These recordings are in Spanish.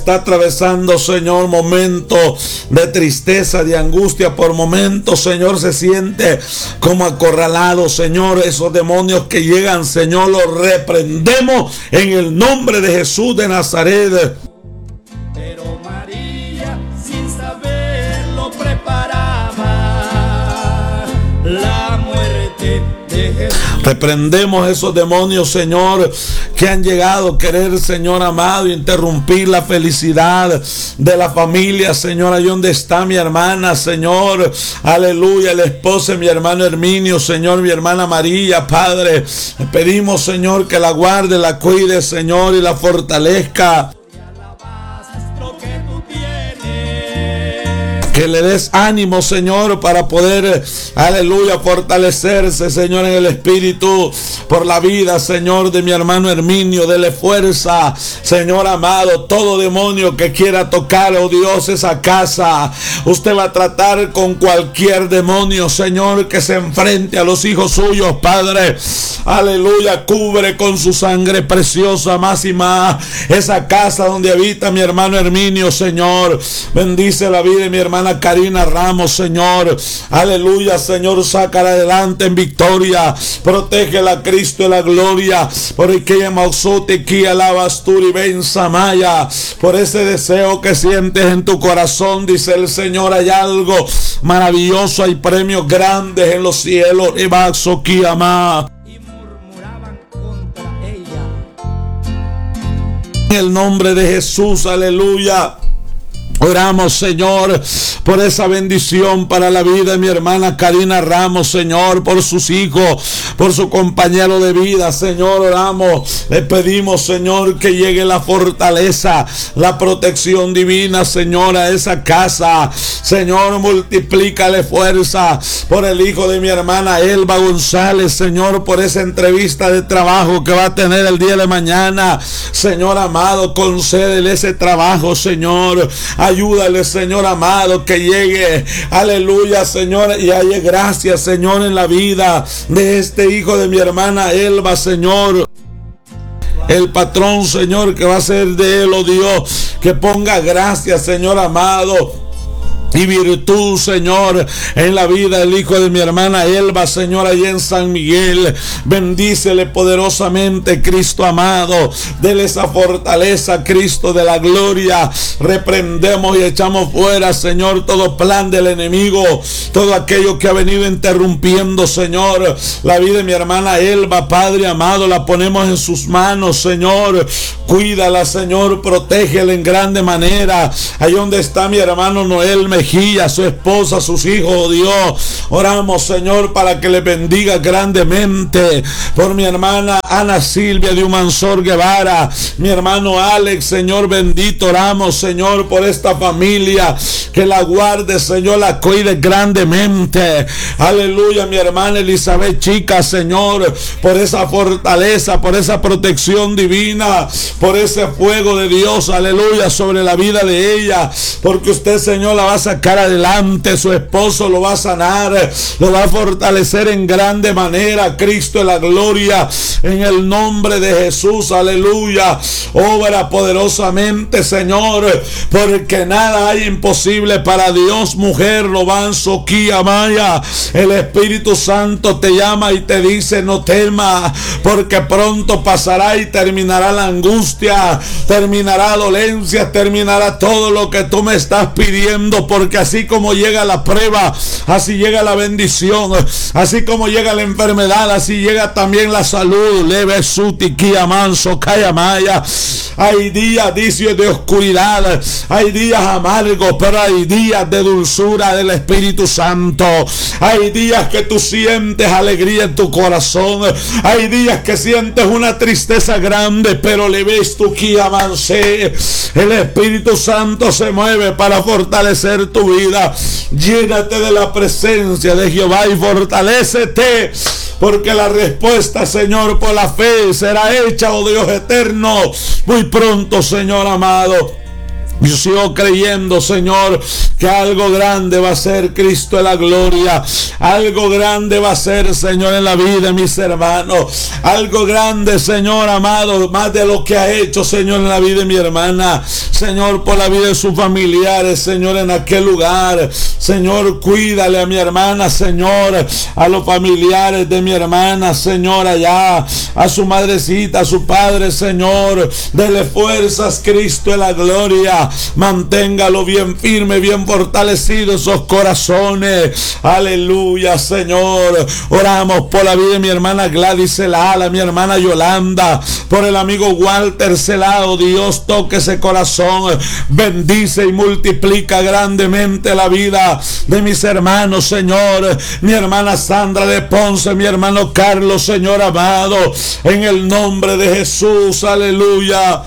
Está atravesando, Señor, momentos de tristeza, de angustia. Por momentos, Señor, se siente como acorralado, Señor. Esos demonios que llegan, Señor, los reprendemos en el nombre de Jesús de Nazaret. Pero María, sin saberlo, preparaba la muerte de Jesús. Reprendemos esos demonios, Señor, que han llegado a querer, Señor amado, interrumpir la felicidad de la familia, Señor. Ahí donde está mi hermana, Señor, aleluya, el esposo de mi hermano Herminio, Señor, mi hermana María, Padre, le pedimos, Señor, que la guarde, la cuide, Señor, y la fortalezca. Que le des ánimo, Señor, para poder, aleluya, fortalecerse, Señor, en el espíritu por la vida, Señor, de mi hermano Herminio. Dele fuerza, Señor amado. Todo demonio que quiera tocar, oh Dios, esa casa, usted va a tratar con cualquier demonio, Señor, que se enfrente a los hijos suyos, Padre. Aleluya, cubre con su sangre preciosa más y más esa casa donde habita mi hermano Herminio, Señor. Bendice la vida de mi hermana Karina Ramos, Señor. Aleluya, Señor, sácala adelante en victoria. Protégela, Cristo de la gloria. Por el que mausote que alabas tú y ven Samaya. Por ese deseo que sientes en tu corazón, dice el Señor, hay algo maravilloso, hay premios grandes en los cielos. Y murmuraban contra ella. En el nombre de Jesús, aleluya. Oramos, Señor, por esa bendición para la vida de mi hermana Karina Ramos, Señor, por sus hijos, por su compañero de vida, Señor. Oramos, le pedimos, Señor, que llegue la fortaleza, la protección divina, Señor, a esa casa. Señor, multiplícale fuerza por el hijo de mi hermana Elba González, Señor, por esa entrevista de trabajo que va a tener el día de mañana. Señor amado, concédele ese trabajo, Señor. Ayúdale, Señor amado, que llegue, aleluya, Señor, y haya gracias, Señor, en la vida de este hijo de mi hermana Elba, Señor. El patrón, Señor, que va a ser de él, oh Dios, que ponga gracias, Señor amado, y virtud, Señor, en la vida del hijo de mi hermana Elba, Señor, allá en San Miguel. Bendícele poderosamente, Cristo amado. Dele esa fortaleza, Cristo de la gloria. Reprendemos y echamos fuera, Señor, todo plan del enemigo, todo aquello que ha venido interrumpiendo, Señor, la vida de mi hermana Elba. Padre amado, la ponemos en sus manos, Señor. Cuídala, Señor, protégela en grande manera. Ahí donde está mi hermano Noel Mejía, su esposa, sus hijos, oh Dios. Oramos, Señor, para que le bendiga grandemente. Por mi hermana Ana Silvia de Humansor Guevara, mi hermano Alex, Señor bendito. Oramos, Señor, por esta familia, que la guarde, Señor, la cuide grandemente. Aleluya, mi hermana Elizabeth Chica, Señor, por esa fortaleza, por esa protección divina, por ese fuego de Dios, aleluya, sobre la vida de ella, porque usted, Señor, la va a sacar adelante. Su esposo lo va a sanar, lo va a fortalecer en grande manera, Cristo de la gloria, en el nombre de Jesús, aleluya. Obra poderosamente, Señor, porque nada hay imposible para Dios. Mujer, lo vanso Kia Maya, el Espíritu Santo te llama y te dice: no temas, porque pronto pasará y terminará la angustia, terminará dolencia, terminará todo lo que tú me estás pidiendo, porque así como llega la prueba, así llega la bendición, así como llega la enfermedad, así llega también la salud. Leve suti Kia manso Kaya Maya. Hay días, dice, de oscuridad, hay días amargos, pero hay días de dulzura del Espíritu Santo. Hay días que tú sientes alegría en tu corazón, hay días que sientes una tristeza grande, pero le ves tu Kia manse. El Espíritu Santo se mueve para fortalecer tu vida. Llénate de la presencia de Jehová y fortalécete, porque la respuesta, Señor, por la fe será hecha, oh Dios eterno, muy pronto, Señor amado. Yo sigo creyendo, Señor, que algo grande va a ser Cristo en la gloria. Algo grande va a ser, Señor, en la vida de mis hermanos. Algo grande, Señor amado, más de lo que ha hecho, Señor, en la vida de mi hermana. Señor, por la vida de sus familiares, Señor, en aquel lugar. Señor, cuídale a mi hermana, Señor, a los familiares de mi hermana, Señor, allá, a su madrecita, a su padre, Señor. Dele fuerzas, Cristo en la gloria. Manténgalo bien firme, bien fortalecido esos corazones. Aleluya, Señor. Oramos por la vida de mi hermana Gladys Celala, mi hermana Yolanda, por el amigo Walter Celado. Dios, toque ese corazón, bendice y multiplica grandemente la vida de mis hermanos, Señor. Mi hermana Sandra de Ponce, mi hermano Carlos, Señor amado, en el nombre de Jesús, aleluya.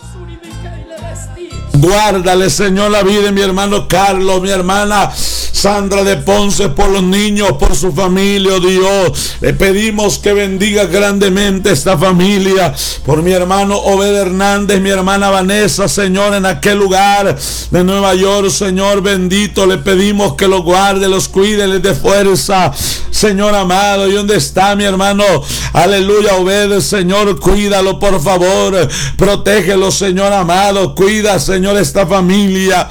Guárdale, Señor, la vida de mi hermano Carlos, mi hermana Sandra de Ponce, por los niños, por su familia, oh Dios. Le pedimos que bendiga grandemente esta familia. Por mi hermano Obed Hernández, mi hermana Vanessa, Señor, en aquel lugar de Nueva York, Señor bendito. Le pedimos que los guarde, los cuide, les dé fuerza, Señor amado. ¿Y dónde está mi hermano? Aleluya, Obed, Señor, cuídalo, por favor. Protégelo, Señor amado. Cuida, Señor, esta familia.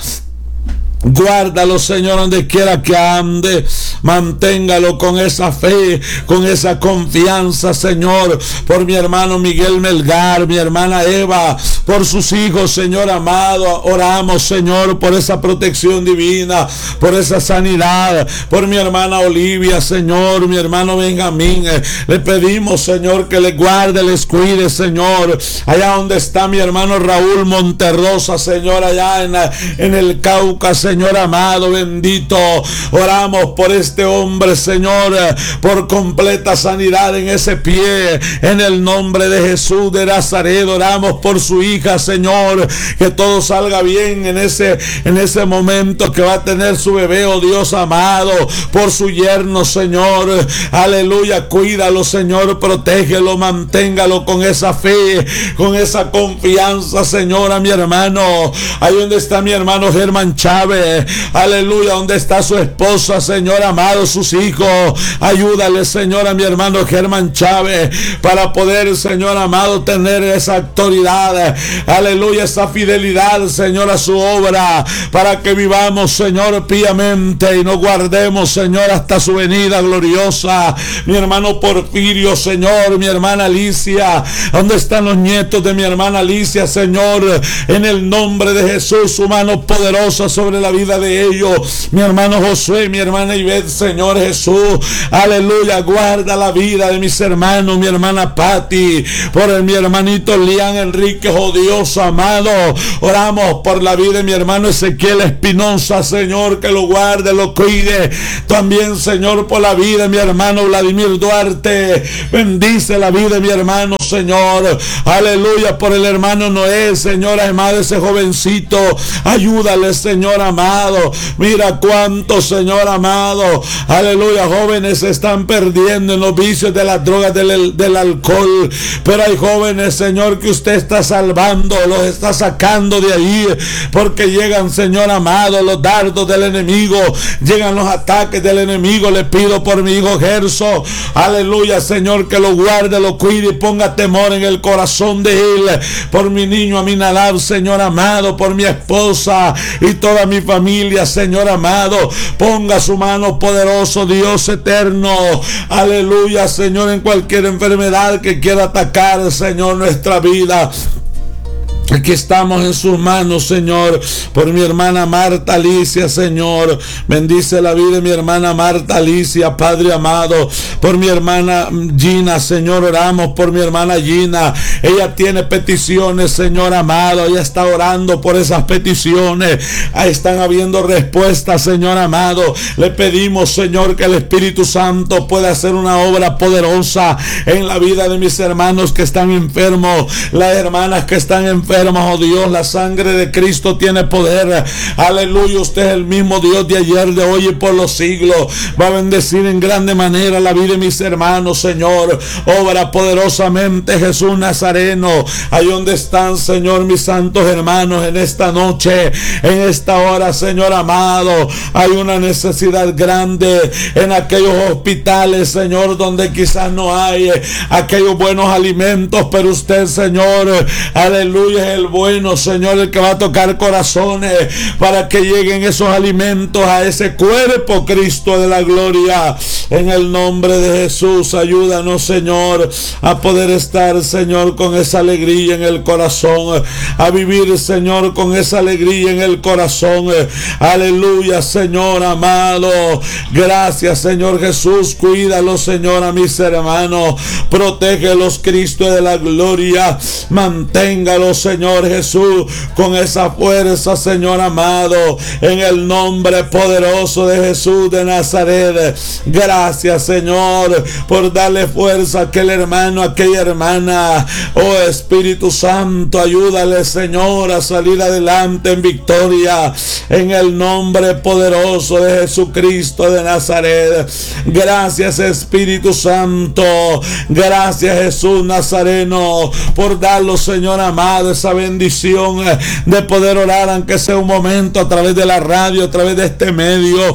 Guárdalo, Señor, donde quiera que ande. Manténgalo con esa fe, con esa confianza, Señor. Por mi hermano Miguel Melgar, mi hermana Eva, por sus hijos, Señor amado. Oramos, Señor, por esa protección divina, por esa sanidad. Por mi hermana Olivia, Señor, mi hermano Benjamín. Le pedimos, Señor, que les guarde, les cuide, Señor. Allá donde está mi hermano Raúl Monterrosa, Señor, allá en el Cauca, Señor amado, bendito. Oramos por este hombre, Señor, por completa sanidad en ese pie, en el nombre de Jesús de Nazaret. Oramos por su hija, Señor, que todo salga bien en ese momento que va a tener su bebé, oh Dios amado. Por su yerno, Señor, aleluya, cuídalo, Señor, protégelo, manténgalo con esa fe, con esa confianza, Señor, a mi hermano. Ahí donde está mi hermano Germán Chávez, aleluya, donde está su esposa, Señor amado, sus hijos. Ayúdale, Señor, a mi hermano Germán Chávez, para poder, Señor amado, tener esa autoridad, aleluya, esa fidelidad, Señor, a su obra, para que vivamos, Señor, piamente y nos guardemos, Señor, hasta su venida gloriosa. Mi hermano Porfirio, Señor, mi hermana Alicia, donde están los nietos de mi hermana Alicia, Señor, en el nombre de Jesús, su mano poderosa sobre la vida de ellos. Mi hermano Josué, mi hermana Ivette, Señor Jesús, aleluya, guarda la vida de mis hermanos, mi hermana Patti, por mi hermanito Lian Enrique, oh Dios amado. Oramos por la vida de mi hermano Ezequiel Espinosa, Señor, que lo guarde, lo cuide. También, Señor, por la vida de mi hermano Vladimir Duarte, bendice la vida de mi hermano, Señor, aleluya, por el hermano Noé, Señor amado, ese jovencito, ayúdale, Señor amado. Mira cuántos, Señor amado, aleluya, jóvenes se están perdiendo en los vicios de las drogas, del alcohol, pero hay jóvenes, Señor, que usted está salvando, los está sacando de ahí, porque llegan, Señor amado, los dardos del enemigo, llegan los ataques del enemigo. Le pido por mi hijo Gerso, aleluya, Señor, que lo guarde, lo cuide y ponga temor en el corazón de él. Por mi niño Aminadab, Señor amado, por mi esposa y toda mi familia, Señor amado, ponga su mano poderoso, Dios eterno, aleluya, Señor, en cualquier enfermedad que quiera atacar, Señor, nuestra vida. Aquí estamos en sus manos, Señor. Por mi hermana Marta Alicia, Señor, bendice la vida de mi hermana Marta Alicia, Padre amado. Por mi hermana Gina, Señor, oramos por mi hermana Gina. Ella tiene peticiones, Señor amado. Ella está orando por esas peticiones. Ahí están habiendo respuestas, Señor amado. Le pedimos, Señor, que el Espíritu Santo pueda hacer una obra poderosa en la vida de mis hermanos que están enfermos, las hermanas que están enfermas, enfermos, oh Dios. La sangre de Cristo tiene poder. Aleluya, usted es el mismo Dios de ayer, de hoy y por los siglos. Va a bendecir en grande manera la vida de mis hermanos, Señor. Obra poderosamente, Jesús Nazareno. Ahí donde están, Señor, mis santos hermanos, en esta noche, en esta hora, Señor amado, hay una necesidad grande en aquellos hospitales, Señor, donde quizás no hay aquellos buenos alimentos, pero usted, Señor, aleluya, es el bueno, Señor, el que va a tocar corazones para que lleguen esos alimentos a ese cuerpo, Cristo de la gloria. En el nombre de Jesús, ayúdanos, Señor, a poder estar, Señor, con esa alegría en el corazón, a vivir, Señor, con esa alegría en el corazón. Aleluya, Señor amado. Gracias, Señor Jesús. Cuídalos, Señor, a mis hermanos. Protégelos, Cristo de la gloria. Manténgalos, Señor Jesús, con esa fuerza, Señor amado, en el nombre poderoso de Jesús de Nazaret. Gracias, Señor, por darle fuerza a aquel hermano, a aquella hermana. Oh Espíritu Santo, ayúdale, Señor, a salir adelante en victoria, en el nombre poderoso de Jesucristo de Nazaret. Gracias, Espíritu Santo. Gracias, Jesús Nazareno, por darlo, Señor amado, esa bendición de poder orar, aunque sea un momento, a través de la radio, a través de este medio.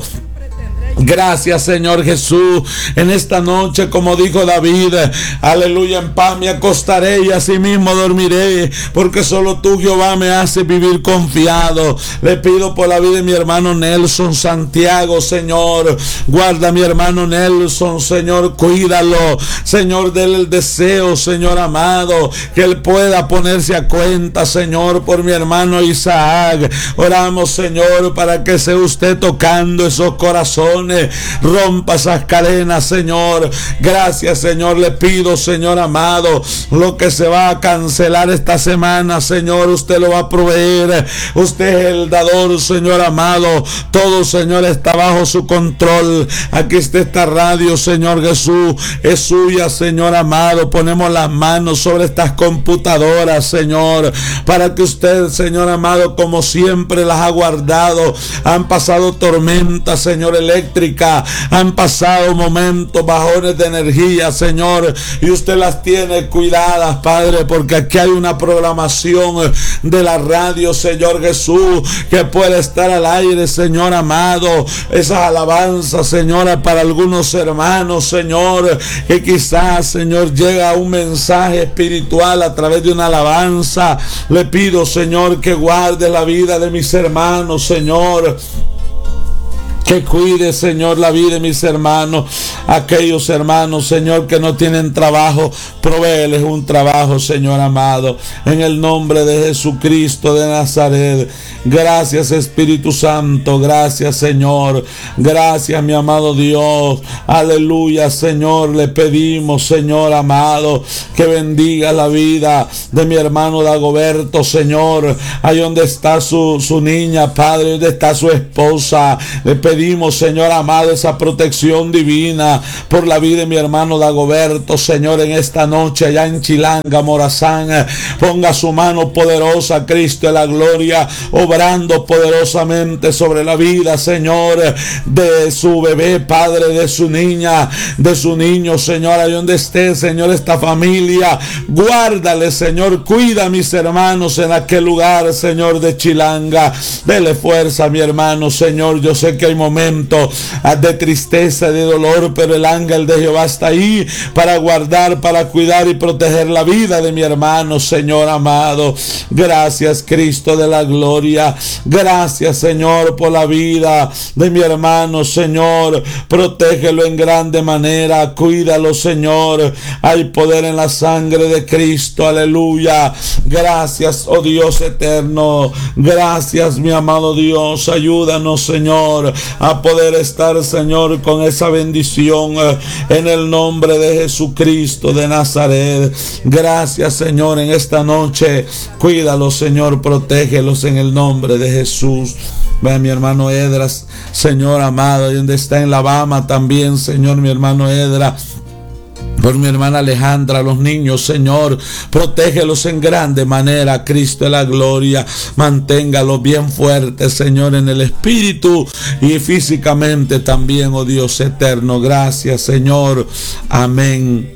Gracias, Señor Jesús, en esta noche, como dijo David, aleluya, en paz me acostaré y así mismo dormiré, porque solo tú, Jehová, me haces vivir confiado. Le pido por la vida de mi hermano Nelson Santiago, Señor. Guarda a mi hermano Nelson, Señor, cuídalo, Señor, déle el deseo, Señor amado, que él pueda ponerse a cuenta, Señor, por mi hermano Isaac. Oramos, Señor, para que sea usted tocando esos corazones, rompa esas cadenas, Señor. Gracias, Señor. Le pido, Señor amado, lo que se va a cancelar esta semana, Señor, usted lo va a proveer. Usted es el dador, Señor amado. Todo, Señor, está bajo su control. Aquí está esta radio, Señor Jesús, es suya, Señor amado. Ponemos las manos sobre estas computadoras, Señor, para que usted, Señor amado, como siempre las ha guardado. Han pasado tormentas, Señor, eléctricas, han pasado momentos, bajones de energía, Señor, y usted las tiene cuidadas, Padre, porque aquí hay una programación de la radio, Señor Jesús, que puede estar al aire, Señor amado. Esas alabanzas, Señora, para algunos hermanos, Señor, que quizás, Señor, llega un mensaje espiritual a través de una alabanza. Le pido, Señor, que guarde la vida de mis hermanos, Señor. Que cuide, Señor, la vida de mis hermanos. Aquellos hermanos, Señor, que no tienen trabajo, provéeles un trabajo, Señor amado, en el nombre de Jesucristo de Nazaret. Gracias, Espíritu Santo. Gracias, Señor. Gracias, mi amado Dios. Aleluya, Señor. Le pedimos, Señor amado, que bendiga la vida de mi hermano Dagoberto, Señor. Ahí donde está su niña, Padre, donde está su esposa. Le pedimos, Señor amado, esa protección divina por la vida de mi hermano Dagoberto, Señor, en esta noche allá en Chilanga, Morazán. Ponga su mano poderosa, Cristo de la gloria, obrando poderosamente sobre la vida, Señor, de su bebé, Padre, de su niña, de su niño, Señor, ahí donde esté, Señor, esta familia. Guárdale, Señor, cuida a mis hermanos en aquel lugar, Señor, de Chilanga. Dele fuerza a mi hermano, Señor. Yo sé que hay momentos de tristeza, de dolor, pero el ángel de Jehová está ahí para guardar, para cuidar y proteger la vida de mi hermano, Señor amado. Gracias, Cristo de la gloria. Gracias, Señor, por la vida de mi hermano, Señor. Protégelo en grande manera. Cuídalo, Señor. Hay poder en la sangre de Cristo. Aleluya. Gracias, oh Dios eterno. Gracias, mi amado Dios. Ayúdanos, Señor, a poder estar, Señor, con esa bendición en el nombre de Jesucristo de Nazaret. Gracias, Señor, en esta noche. Cuídalos, Señor, protégelos en el nombre de Jesús. Ve a mi hermano Edras, Señor amado, donde está en La Habana también, Señor, mi hermano Edras. Por mi hermana Alejandra, los niños, Señor, protégelos en grande manera, Cristo de la gloria. Manténgalos bien fuertes, Señor, en el espíritu y físicamente también, oh Dios eterno. Gracias, Señor. Amén.